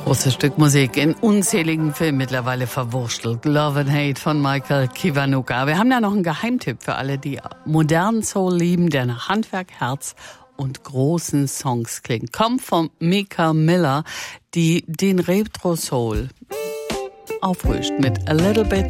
Großes Stück Musik in unzähligen Filmen mittlerweile verwurstelt. Love and Hate von Michael Kiwanuka. Wir haben da noch einen Geheimtipp für alle, die modernen Soul lieben, der nach Handwerk, Herz und großen Songs klingt. Kommt von Mika Miller, die den Retro Soul auffrischt mit A Little Bit